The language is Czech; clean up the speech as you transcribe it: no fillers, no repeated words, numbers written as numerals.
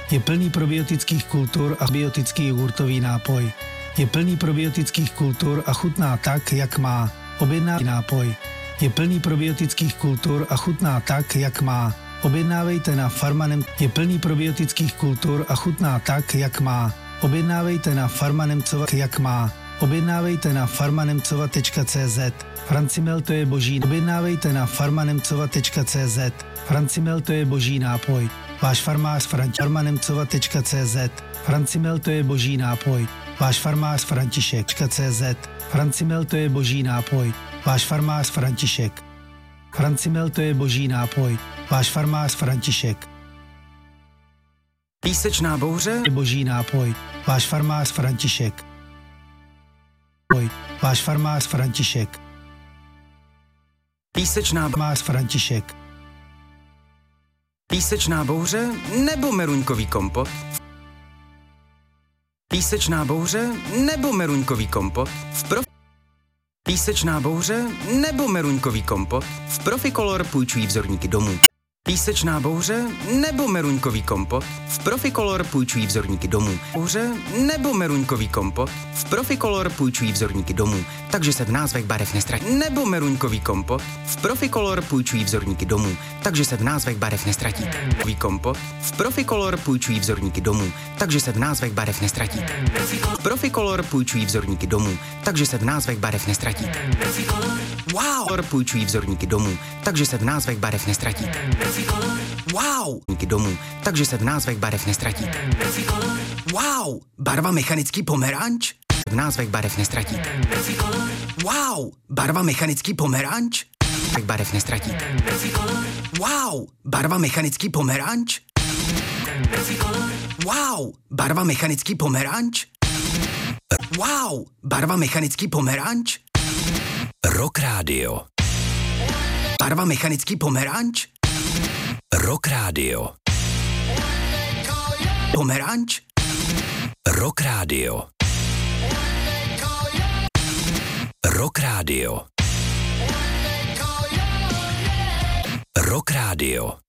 Je plný probiotických kultur a biotický jogurtový nápoj. Je plný probiotických kultur a chutná tak, jak má. Objedná nápoj. Je plný probiotických kultur a chutná tak, jak má. Objednávejte na Farmanem. Je plný probiotických kultur a chutná tak, jak má. Objednávejte na Farmanemcova, jak má. Objednávejte na farmanemcova.cz. Francimel, to je boží. Objednávejte na farmanemcova.cz. Francimel, to je boží nápoj. Váš farmář Farmanemcova.cz. Francimel, to je boží nápoj. Váš farmář František.cz. Francimel, to je boží nápoj. Váš farmář František. Francimel, to je boží nápoj. Váš farmář František. Písečná bouře je boží nápoj. Váš farmář František. Váš farmář František. Písečná farmář František. Písečná bouře nebo meruňkový kompot? Písečná bouře nebo meruňkový kompot? Písečná bouře nebo meruňkový kompot? V Proficolor půjčují vzorníky domů. Písečná bouře nebo meruňkový kompot? V Proficolor půjčují vzorníky domů. Bouře nebo meruňkový kompot? V Proficolor půjčují vzorníky domů, takže se v názvech barev nestratí. Nebo meruňkový kompot? V Proficolor půjčují vzorníky domů, takže se v názvech barev nestratí. Kompot? V Proficolor půjčují vzorníky domů, takže se v názvech barev nestratí. Proficolor půjčují vzorníky domů, takže se v názvech barev nestratí. Wow! Půjčují vzorníky domů, takže se v názvech barev nestratí. Wow! Domů, takže se v názvech barev nestratí. Wow! Barva mechanický pomeranč? V názvech barev nestratí. Wow! Barva mechanický pomeranč? V barev nestratí. Wow! Barva mechanický pomeranč? Wow! Barva mechanický pomeranč? Wow! Barva mechanický pomeranč? Rock Radio. Barva mechanický pomeranč? Rock Radio. Pomeranč? Rock Radio. Rock Radio. Rock Radio.